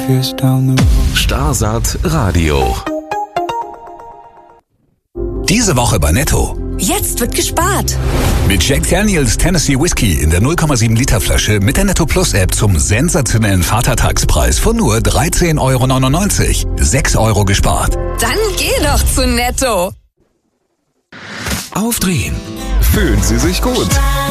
years down the road. Starsat Radio. Diese Woche bei Netto. Jetzt wird gespart. Mit Jack Daniels Tennessee Whiskey in der 0,7 Liter Flasche mit der Netto Plus App zum sensationellen Vatertagspreis von nur 13,99 €. 6 € gespart. Dann geh doch zu Netto. Aufdrehen. Fühlen Sie sich gut.